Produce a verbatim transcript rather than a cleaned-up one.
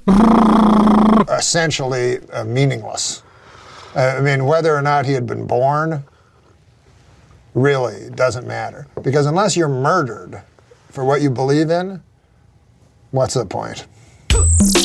essentially uh, meaningless. Uh, I mean, whether or not he had been born really doesn't matter. Because unless you're murdered for what you believe in, what's the point?